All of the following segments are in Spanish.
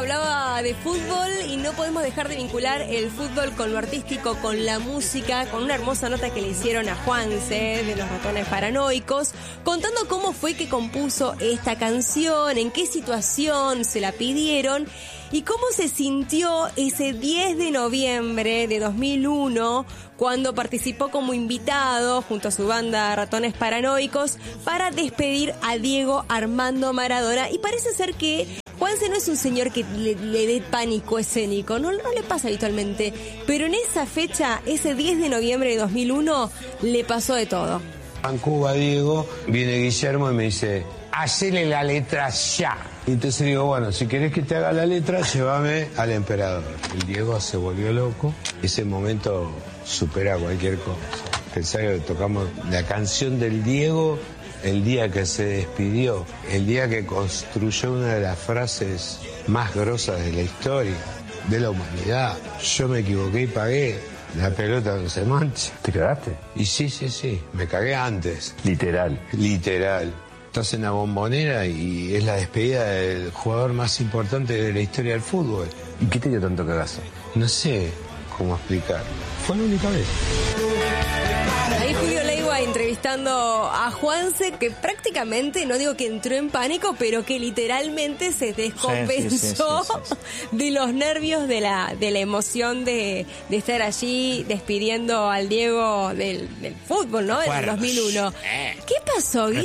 hablaba de fútbol y no podemos dejar de vincular el fútbol con lo artístico, con la música, con una hermosa nota que le hicieron a Juanse de los Ratones Paranoicos, contando cómo fue que compuso esta canción, en qué situación se la pidieron y cómo se sintió ese 10 de noviembre de 2001 cuando participó como invitado junto a su banda Ratones Paranoicos para despedir a Diego Armando Maradona. Y parece ser que Juanse no es un señor que le dé pánico escénico, no le pasa habitualmente, pero en esa fecha, ese 10 de noviembre de 2001, le pasó de todo. En Cuba, Diego, viene Guillermo y me dice, hacele la letra ya. Y entonces digo, bueno, si querés que te haga la letra, llévame al emperador. El Diego se volvió loco. Ese momento supera cualquier cosa. Pensá que tocamos la canción del Diego el día que se despidió, el día que construyó una de las frases más grosas de la historia, de la humanidad. Yo me equivoqué y pagué. La pelota no se mancha. ¿Te cagaste? Y sí, me cagué antes. Literal. Estás en la Bombonera y es la despedida del jugador más importante de la historia del fútbol. ¿Y qué te dio tanto cagazo? No sé cómo explicarlo. Fue la única vez. Ahí Julio Leiva entrevistando a Juanse, que prácticamente, no digo que entró en pánico, pero que literalmente se descompensó sí. de los nervios, de la emoción de estar allí despidiendo al Diego del fútbol, ¿no? Del 2001. ¿Qué pasó, Guille?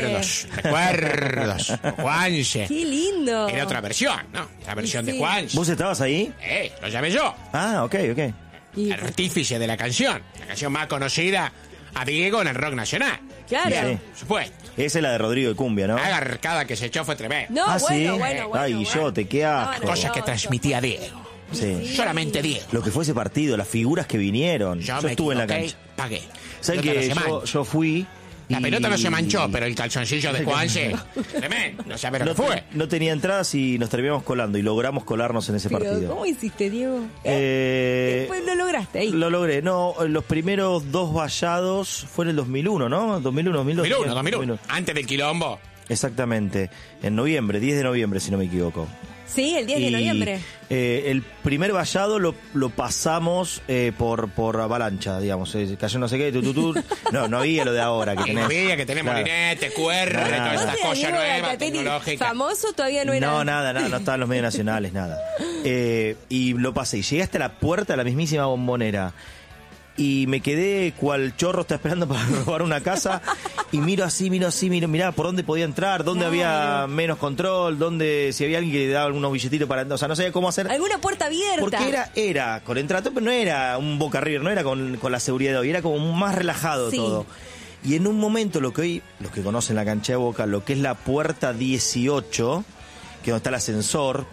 Recuerdos. Juanse. Qué lindo. Era otra versión, ¿no? La versión de Juanse. ¿Vos estabas ahí? Lo llamé yo. Ah, ok. El artífice de la canción más conocida a Diego en el rock nacional. Claro. Sí. Por supuesto. Esa es la de Rodrigo de Cumbia, ¿no? La arcada que se echó fue tremenda. No, Ah, ¿sí? bueno. Ay, Guillote, qué asco. Cosas que transmitía Diego. Sí. Solamente Diego. Lo que fue ese partido, las figuras que vinieron. Yo estuve en la cancha. Pagué. ¿Saben que yo fui? La pelota no se manchó, pero el calzoncillo de Juanse, tremendo. No sabés lo que fue. No tenía entradas y nos terminamos colando y logramos colarnos en ese partido. ¿Cómo hiciste, Diego? Después lo lograste ahí. Lo logré. No, los primeros dos vallados fue en el 2001, ¿no? 2001. Antes del quilombo. Exactamente. En noviembre, 10 de noviembre, si no me equivoco. Sí, el 10 de noviembre. El primer vallado lo pasamos por avalancha, digamos. Cayó no sé qué, No había lo de ahora que tenés. No había que tenemos molinete, cuerno, todas estas cosas nuevas, tecnológicas. ¿Famoso todavía no era? No, nada, no estaban los medios nacionales, nada. Y lo pasé. Y llegué hasta la puerta de la mismísima Bombonera. Y me quedé cual chorro está esperando para robar una casa. Y miro mirá por dónde podía entrar, dónde había menos control, si había alguien que le daba algunos billetitos para... O sea, no sabía cómo hacer. ¿Alguna puerta abierta? Porque era con entrato, pero no era un Boca River, no era con la seguridad de hoy, era como más relajado todo. Y en un momento, lo que hoy, los que conocen la cancha de Boca, lo que es la puerta 18, que donde está el ascensor,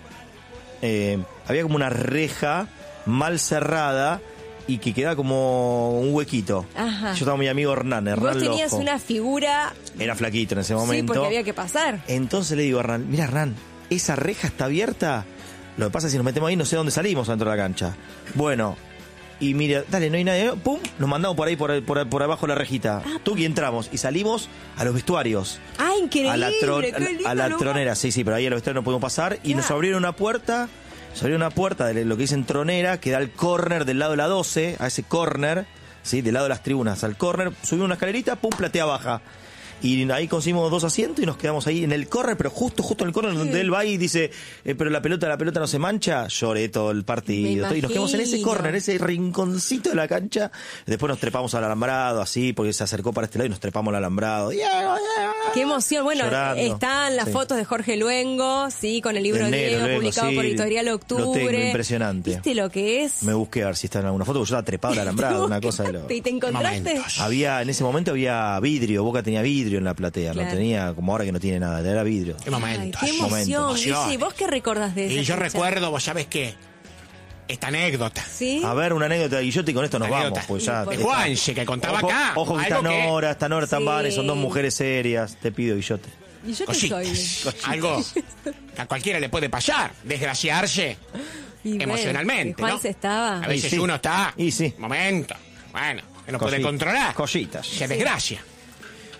había como una reja mal cerrada y que queda como un huequito. Ajá. Yo estaba con mi amigo Hernán Vos tenías Lojo. una figura... Era flaquito en ese momento. Sí, porque había que pasar. Entonces le digo a Hernán, mira Hernán, esa reja está abierta. Lo que pasa es que si nos metemos ahí no sé dónde salimos dentro de la cancha. Bueno, y mira, dale, no hay nadie. Pum, nos mandamos por ahí, por abajo de la rejita. Tú y entramos y salimos a los vestuarios. ¡Ah, increíble! A la tronera, sí, pero ahí a los vestuarios no pudimos pasar. Y nos abrieron una puerta... Salió una puerta de lo que dicen tronera, que da al córner del lado de la 12, a ese córner, ¿sí? Del lado de las tribunas, al córner, subimos una escalerita, pum, platea baja. Y ahí conseguimos 2 asientos y nos quedamos ahí en el córner, pero justo en el córner donde él va y dice, pero la pelota no se mancha. Lloré todo el partido. Y nos quedamos en ese córner, ese rinconcito de la cancha. Después nos trepamos al alambrado, así, porque se acercó para este lado y nos trepamos al alambrado. ¡Qué emoción! Bueno, llorando. Están las fotos de Jorge Luengo, sí, con el libro Diego, publicado por Editorial Octubre. Lo tengo, impresionante. ¿Viste lo que es? Me busqué a ver si está en alguna foto, porque yo estaba trepado al alambrado, una cosa de lo... ¿Y te encontraste? En ese momento había vidrio, Boca tenía vidrio en la platea, claro. No tenía como ahora que no tiene nada, era vidrio. ¡Qué momento! ¡Qué emoción! Sí, ¿vos qué recordás de eso? Y yo recuerdo, vos sabés qué, esta anécdota. ¿Sí? A ver, una anécdota, Guillote, y con esto nos vamos. Pues ya, de Juanse, que contaba acá. Ojo que esta Nora, Tambanes, son 2 mujeres serias. Te pido, Guillote. ¿Y yo qué soy? Algo que a cualquiera le puede pasar, desgraciarse emocionalmente, ¿no? Juanse estaba. A veces uno está... Y sí. Momento. Bueno, que no puede controlar. Cositas. Se desgracia.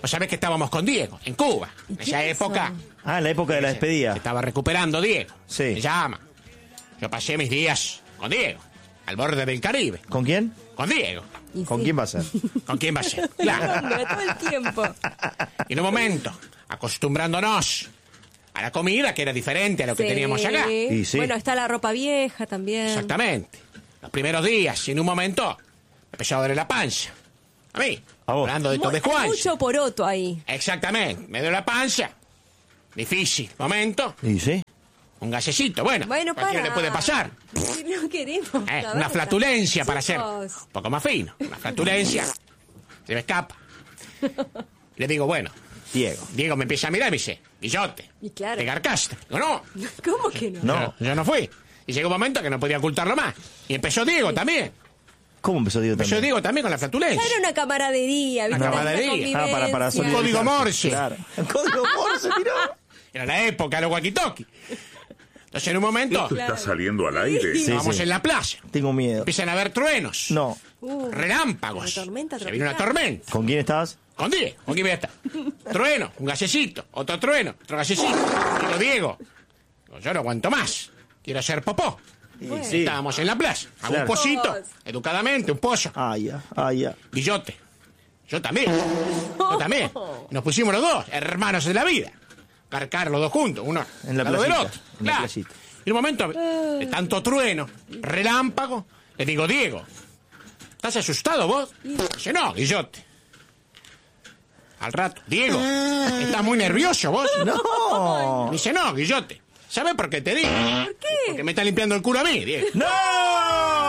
Vos sabés que estábamos con Diego, en Cuba. En esa época. Ah, en la época de la Se despedida. estaba recuperando Diego. Sí. Me llama. Yo pasé mis días con Diego, al borde del Caribe. ¿Con quién? Con Diego. Y ¿Con sí. quién va a ser? ¿Con quién va a ser? Claro. Hombre, todo el tiempo. Y en un momento, acostumbrándonos a la comida, que era diferente a lo que Sí. teníamos acá. Y sí. Bueno, está la ropa vieja también. Exactamente. Los primeros días, y en un momento, me empezó a doler la panza. A mí. A vos. Hablando de todo de Hay Juan. mucho poroto ahí. Exactamente. Me duele la panza. Difícil. Momento. ¿Y sí? Un gasecito. Bueno, Bueno, cualquiera para. le puede pasar. Si no queremos. saber. Una flatulencia para ser Chicos. un poco más fino. Una flatulencia. Se me escapa. Le digo, bueno. Diego me empieza a mirar y me dice, Guillote, Y claro. te garcaste. Digo, no. ¿Cómo que no? No. Yo no fui. Y llegó un momento que no podía ocultarlo más. Y empezó Diego también. ¿Cómo empezó Diego Empezó también? Diego también con la flatulencia. Era una camaradería, ¿viste? Una camaradería. Una para convivencia. Un código Morse. Claro. El código Morse, mirá. Era la época de los walkie-talkie. Entonces en un momento, ¿Esto está saliendo al aire? Sí, estábamos sí. en la playa. Tengo miedo. Empiezan a haber truenos. No. Relámpagos. Una tormenta Se viene una tropical. tormenta. ¿Con quién estabas? Con Diego, ¿con quién voy a estar? Trueno, un gasecito, otro trueno, otro gasecito. Digo, Diego, yo no aguanto más. Quiero hacer popó. Sí. Estábamos en la playa. Hago Claro. un pocito, Todos. educadamente, un pollo. Ya. Guillote. Yo también. Yo también. Nos pusimos los dos, hermanos de la vida. Carcar los dos juntos, uno En la al lado del playita, otro. en la Claro. playita. Y en un momento, de tanto trueno, relámpago, le digo, Diego, ¿estás asustado vos? Dice, no, Guillote. Al rato, Diego, ¿estás muy nervioso vos? No. Dice, no, Guillote. ¿Sabes por qué te digo? ¿Por qué? Porque me está limpiando el culo a mí, Diego. No.